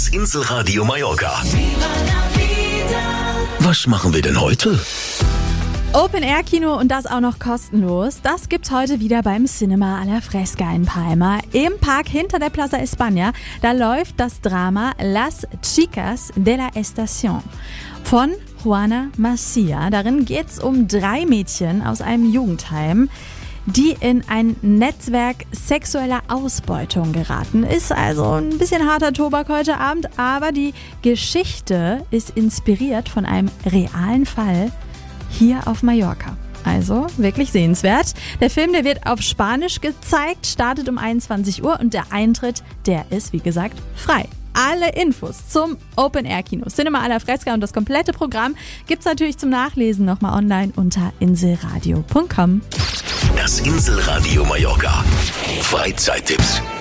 Das Inselradio Mallorca. Was machen wir denn heute? Open-Air-Kino und das auch noch kostenlos. Das gibt's heute wieder beim Cinema a la Fresca in Palma. Im Park hinter der Plaza España, da läuft das Drama Las Chicas de la Estación von Juana Macia. Darin geht's um 3 Mädchen aus einem Jugendheim, die in ein Netzwerk sexueller Ausbeutung geraten. Ist also ein bisschen harter Tobak heute Abend, aber die Geschichte ist inspiriert von einem realen Fall hier auf Mallorca. Also wirklich sehenswert. Der Film, der wird auf Spanisch gezeigt, startet um 21 Uhr und der Eintritt, der ist, wie gesagt, frei. Alle Infos zum Open-Air-Kino Cinema a la Fresca und das komplette Programm gibt's natürlich zum Nachlesen nochmal online unter inselradio.com. Das Inselradio Mallorca. Freizeittipps.